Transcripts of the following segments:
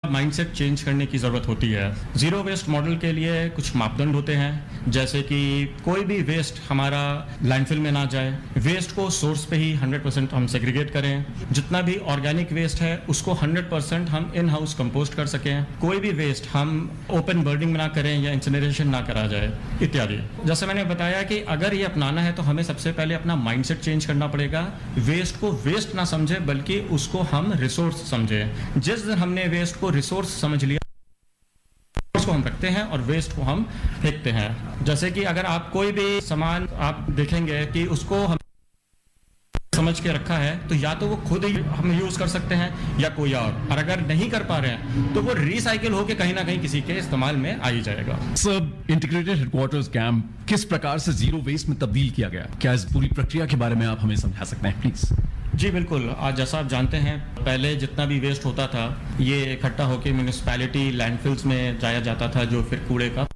Mindset change करने की जरूरत होती है। जीरो वेस्ट मॉडल के लिए कुछ मापदंड होते हैं, जैसे कि कोई भी वेस्ट हमारा लैंडफिल में ना जाए, वेस्ट को सोर्स पे ही 100% हम सेग्रीगेट करें, जितना भी ऑर्गेनिक वेस्ट है उसको 100% हम इन हाउस कंपोस्ट कर सकें, कोई भी वेस्ट हम ओपन बर्निंग ना करें या इंसिनरेशन ना करा जाए इत्यादि। जैसे मैंने बताया कि अगर ये अपनाना है तो हमें सबसे पहले अपना माइंडसेट चेंज करना पड़ेगा। वेस्ट को वेस्ट ना समझे बल्कि उसको हम रिसोर्स समझे। जिस दिन हमने वेस्ट को रिसोर्स समझ लिया, उसको हम रखते हैं और वेस्ट को हम फेंकते हैं। जैसे कि अगर आप कोई भी सामान आप देखेंगे कि उसको हम समझ के रखा है तो या तो वो खुद ही हम यूज कर सकते हैं या कोई और अगर नहीं कर पा रहे हैं तो वो रिसाइकिल होके कहीं ना कहीं किसी के इस्तेमाल में आ ही जाएगा। सर, इंटीग्रेटेड हेडक्वार्टर्स कैंप किस प्रकार से जीरो वेस्ट में तब्दील किया गया, क्या इस पूरी प्रक्रिया के बारे में आप हमें समझा सकते हैं प्लीज? जी बिल्कुल। आज जैसा आप जानते हैं, पहले जितना भी वेस्ट होता था ये इकट्ठा होकर म्यूनिसिपैलिटी लैंडफिल्स में जाया जाता था, जो फिर कूड़े का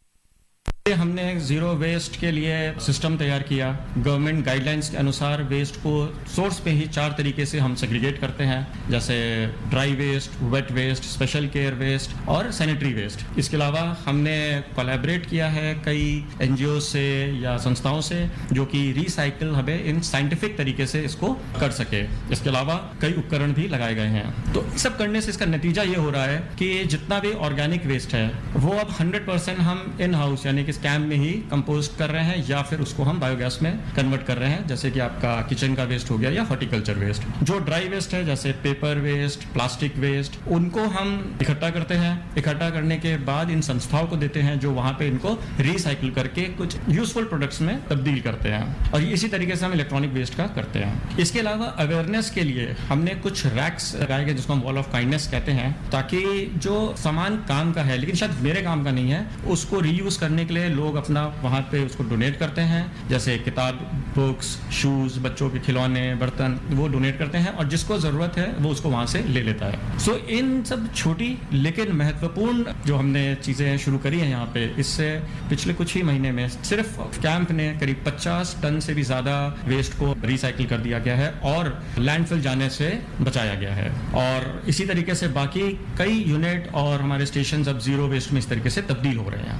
हमने जीरो वेस्ट के लिए सिस्टम तैयार किया। गवर्नमेंट गाइडलाइंस के अनुसार वेस्ट को सोर्स पे ही 4 तरीके से हम सेग्रीगेट करते हैं, जैसे dry waste, wet waste, special care waste और सैनिटरी वेस्ट। इसके अलावा हमने कोलैबोरेट किया है कई एनजीओ से या संस्थाओं से जो कि रिसाइकिल हमें इन साइंटिफिक तरीके से इसको कर सके। इसके अलावा कई उपकरण भी लगाए गए हैं। तो सब करने से इसका नतीजा ये हो रहा है कि जितना भी ऑर्गेनिक वेस्ट है वो अब 100% हम इन हाउस यानी कि कैंप में ही कंपोस्ट कर रहे हैं या फिर उसको हम बायोगैस में कन्वर्ट कर रहे हैं, जैसे कि आपका किचन का वेस्ट हो गया या हॉर्टिकल्चर वेस्ट। जो ड्राई वेस्ट है जैसे पेपर वेस्ट, प्लास्टिक वेस्ट, उनको हम इकट्ठा करते हैं। इकट्ठा करने के बाद इन संस्थाओं को देते हैं जो वहां पे इनको रिसाइकिल करके कुछ यूजफुल प्रोडक्ट्स में तब्दील करते हैं। और इसी तरीके से हम इलेक्ट्रॉनिक वेस्ट का करते हैं। इसके अलावा अवेयरनेस के लिए हमने कुछ रैक्स लगाए गए जिसको हम वॉल ऑफ काइंडनेस कहते हैं, ताकि जो सामान काम का है लेकिन शायद मेरे काम का नहीं है उसको रीयूज करने के लिए लोग अपना वहां पे उसको डोनेट करते हैं, जैसे किताब, बुक्स, शूज, बच्चों के खिलौने, बर्तन, वो डोनेट करते हैं और जिसको जरूरत है वो उसको वहां से ले लेता है। सो इन सब छोटी लेकिन महत्वपूर्ण जो हमने चीजें शुरू करी हैं यहाँ पे, इससे पिछले कुछ ही महीने में सिर्फ कैंप ने करीब 50 टन से भी ज्यादा वेस्ट को रिसाइकिल कर दिया गया है और लैंडफिल जाने से बचाया गया है। और इसी तरीके से बाकी कई यूनिट और हमारे स्टेशन अब जीरो वेस्ट में इस तरीके से तब्दील हो रहे हैं।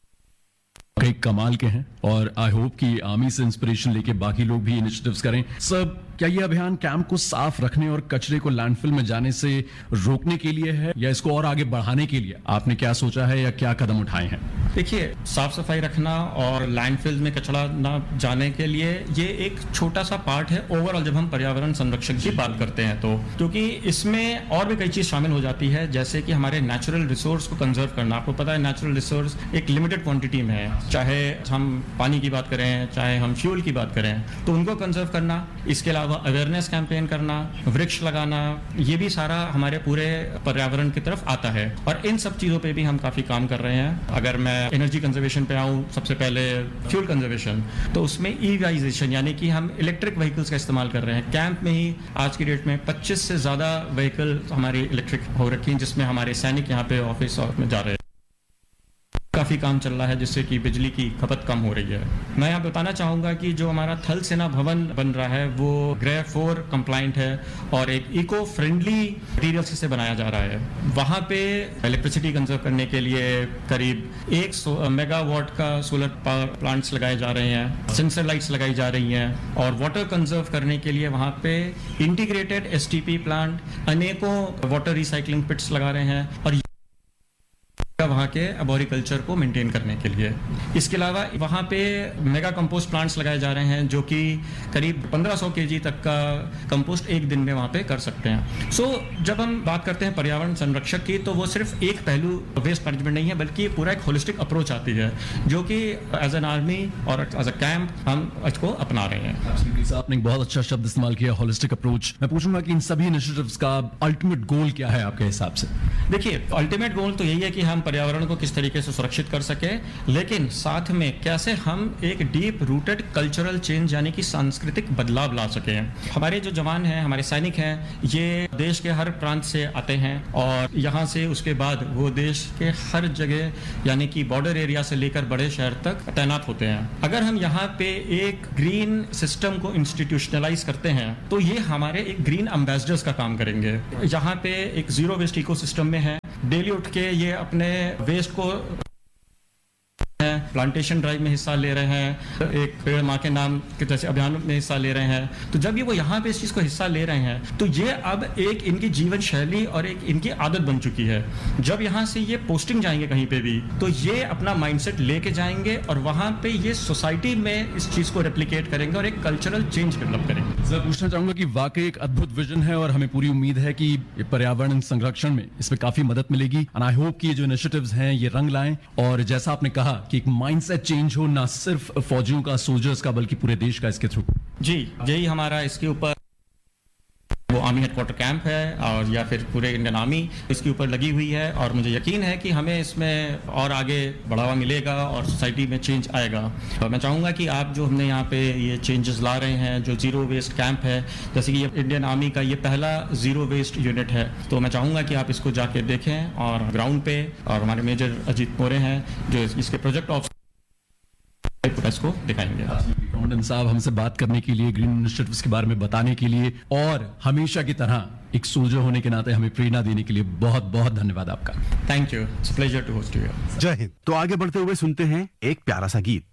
कई कमाल के हैं और आई होप कि आर्मी से इंस्पिरेशन लेके बाकी लोग भी इनिशिएटिव्स करें। सर, क्या ये अभियान कैंप को साफ रखने और कचरे को लैंडफिल में जाने से रोकने के लिए है या इसको और आगे बढ़ाने के लिए आपने क्या सोचा है या क्या कदम उठाए हैं? देखिए, साफ सफाई रखना और लैंडफिल में कचरा ना जाने के लिए ये एक छोटा सा पार्ट है ओवरऑल जब हम पर्यावरण संरक्षण की बात करते हैं तो, क्योंकि इसमें और भी कई चीज शामिल हो जाती है, जैसे कि हमारे नेचुरल रिसोर्स को कंजर्व करना। आपको पता है नेचुरल रिसोर्स एक लिमिटेड क्वांटिटी में है, चाहे हम पानी की बात करें चाहे हम फ्यूल की बात करें, तो उनको कंजर्व करना। इसके अलावा अवेयरनेस कैंपेन करना, वृक्ष लगाना, ये भी सारा हमारे पूरे पर्यावरण की तरफ आता है और इन सब चीजों पे भी हम काफी काम कर रहे हैं। अगर मैं एनर्जी कंजर्वेशन पे आऊं, सबसे पहले फ्यूल कंजर्वेशन, तो उसमें ईवाइजेशन यानी कि हम इलेक्ट्रिक व्हीकल्स का इस्तेमाल कर रहे हैं। कैंप में ही आज की डेट में 25 से ज्यादा व्हीकल हमारी इलेक्ट्रिक हो रखी हैं, जिसमें हमारे सैनिक यहाँ पे ऑफिस में जा रहे हैं। काफी काम चल रहा है जिससे कि बिजली की खपत कम हो रही है। मैं यहाँ बताना चाहूंगा कि जो हमारा थल सेना भवन बन रहा है वो ग्रेड 4 कंप्लाइंट है और एक इको फ्रेंडली मटीरियल से बनाया जा रहा है। वहां पे इलेक्ट्रिसिटी कंजर्व करने के लिए करीब 1 मेगावाट का सोलर पावर प्लांट्स लगाए जा रहे हैं, सेंसर लाइट्स लगाई जा रही हैं और वाटर कंजर्व करने के लिए वहां पे इंटीग्रेटेड एसटीपी प्लांट, अनेकों वाटर रिसाइकलिंग पिट्स लगा रहे हैं और वहां के एबोरिकल्चर को मेंटेन करने के लिए। इसके अलावा वहां पे मेगा कंपोस्ट प्लांट्स लगाए जा रहे हैं जो कि करीब 1500 केजी तक का कंपोस्ट एक दिन में वहां पे कर सकते हैं। सो जब हम बात करते हैं पर्यावरण संरक्षक की, तो वो सिर्फ एक पहलू वेस्ट मैनेजमेंट नहीं है बल्कि पूरा एक होलिस्टिक अप्रोच आती है जो कि एज एन आर्मी और एज अ कैंप हम इसको अपना रहे हैं। आपने एक बहुत अच्छा शब्द इस्तेमाल किया, होलिस्टिक अप्रोच। मैं पूछूंगा कि इन सभी इनिशिएटिव्स का अल्टीमेट गोल क्या है आपके हिसाब से? देखिए, अल्टीमेट गोल तो यही है कि हम पर्यावरण को किस तरीके से सुरक्षित कर सके, लेकिन साथ में कैसे हम एक डीप रूटेड कल्चरल चेंज यानी कि सांस्कृतिक बदलाव ला सके। हमारे जो जवान हैं, हमारे सैनिक हैं, ये देश के हर प्रांत से आते हैं और यहाँ से उसके बाद वो देश के हर जगह यानी कि बॉर्डर एरिया से लेकर बड़े शहर तक तैनात होते हैं। अगर हम यहाँ पे एक ग्रीन सिस्टम को इंस्टीट्यूशनलाइज करते हैं तो ये हमारे एक ग्रीन एम्बेसडर्स का काम करेंगे। यहाँ पे एक जीरो वेस्ट इकोसिस्टम में है डेली उठ के ये अपने वेस्ट को प्लांटेशन ड्राइव में हिस्सा ले रहे हैं, एक पेड़ माँ के नाम के जैसे अभियान में हिस्सा ले रहे हैं। तो जब ये वो यहाँ पे इस चीज को हिस्सा ले रहे हैं तो ये अब एक इनकी जीवन शैली और एक इनकी आदत बन चुकी है। जब यहाँ से ये पोस्टिंग जाएंगे कहीं पे भी तो ये अपना माइंडसेट लेके जाएंगे और वहां पे ये सोसाइटी में इस चीज को रेप्लिकेट करेंगे और एक कल्चरल चेंज डेवलप करेंगे। सर, पूछना चाहूंगा कि वाकई एक अद्भुत विजन है और हमें पूरी उम्मीद है कि पर्यावरण संरक्षण में इसमें काफी मदद मिलेगी। एंड आई होप कि ये जो इनिशिएटिव्स हैं ये रंग लाएं और जैसा आपने कहा कि एक माइंडसेट चेंज हो, ना सिर्फ फौजियों का, सोल्जर्स का, बल्कि पूरे देश का इसके थ्रू। जी, यही हमारा इसके ऊपर वो आर्मी हेडक्वार्टर कैंप है और या फिर पूरे इंडियन आर्मी इसके ऊपर लगी हुई है और मुझे यकीन है कि हमें इसमें और आगे बढ़ावा मिलेगा और सोसाइटी में चेंज आएगा। और मैं चाहूँगा कि आप जो हमने यहाँ पे ये चेंजेस ला रहे हैं, जो जीरो वेस्ट कैंप है, जैसे कि ये इंडियन आर्मी का ये पहला जीरो वेस्ट यूनिट है, तो मैं चाहूँगा कि आप इसको जाके देखें और ग्राउंड पे, और हमारे मेजर अजीत मोरे हैं जो इसके प्रोजेक्ट ऑफिसर को दिखाएंगे। कमांडेंट साहब, हमसे बात करने के लिए, ग्रीन इनिशिएटिव्स के बारे में बताने के लिए और हमेशा की तरह एक सोल्जर होने के नाते हमें प्रेरणा देने के लिए बहुत बहुत धन्यवाद आपका। Thank you, it's pleasure to host you. जय हिंद। तो आगे बढ़ते हुए सुनते हैं एक प्यारा सा गीत।